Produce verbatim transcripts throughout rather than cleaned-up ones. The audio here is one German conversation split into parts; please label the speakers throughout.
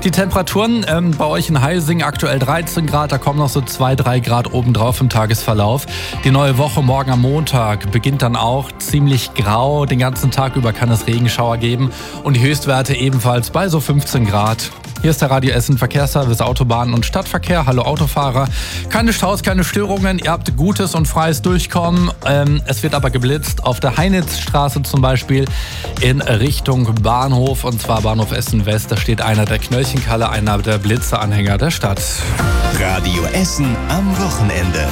Speaker 1: Die Temperaturen ähm, bei euch in Heising aktuell dreizehn Grad, da kommen noch so zwei, drei Grad obendrauf im Tagesverlauf. Die neue Woche morgen am Montag beginnt dann auch ziemlich grau. Den ganzen Tag über kann es Regenschauer geben und die Höchstwerte ebenfalls bei so fünfzehn Grad. Hier ist der Radio Essen Verkehrsservice Autobahnen und Stadtverkehr. Hallo Autofahrer. Keine Staus, keine Störungen. Ihr habt gutes und freies Durchkommen. Ähm, es wird aber geblitzt auf der Heinitzstraße zum Beispiel in Richtung Bahnhof. Und zwar Bahnhof Essen West. Da steht einer der Knöllchenkalle, einer der Blitzeanhänger der Stadt.
Speaker 2: Radio Essen am Wochenende.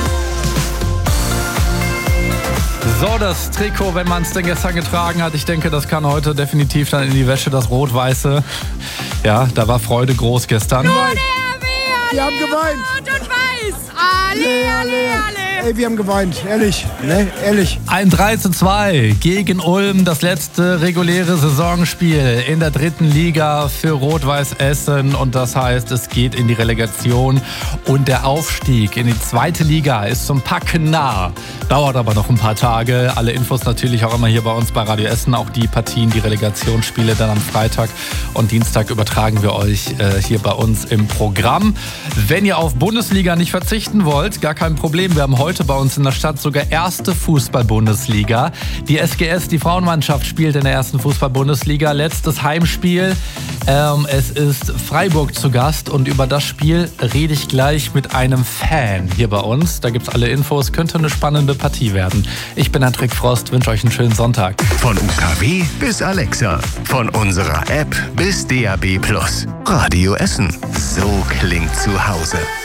Speaker 1: So, das Trikot, wenn man es denn gestern getragen hat, ich denke, das kann heute definitiv dann in die Wäsche, das Rot-Weiße. Ja, da war Freude groß gestern.
Speaker 3: Nur der wir,
Speaker 4: wir haben geweint.
Speaker 3: Rot und Weiß. Alle, alle, alle.
Speaker 4: Ey, wir haben geweint, ehrlich, ne, ehrlich.
Speaker 1: Ein drei zu zwei gegen Ulm, das letzte reguläre Saisonspiel in der dritten Liga für Rot-Weiß Essen. Und das heißt, es geht in die Relegation und der Aufstieg in die zweite Liga ist zum Packen nah. Dauert aber noch ein paar Tage. Alle Infos natürlich auch immer hier bei uns bei Radio Essen. Auch die Partien, die Relegationsspiele dann am Freitag und Dienstag übertragen wir euch äh, hier bei uns im Programm. Wenn ihr auf Bundesliga nicht verzichten wollt, gar kein Problem. Wir haben heute bei uns in der Stadt sogar erste Fußball-Bundesliga. Die S G S, die Frauenmannschaft, spielt in der ersten Fußball-Bundesliga. Letztes Heimspiel. Ähm, es ist Freiburg zu Gast und über das Spiel rede ich gleich mit einem Fan hier bei uns. Da gibt's alle Infos. Könnte eine spannende Partie werden. Ich bin Hendrik Frost, wünsche euch einen schönen Sonntag.
Speaker 2: Von U K W bis Alexa. Von unserer App bis D A B Plus. Radio Essen. So klingt zu Hause.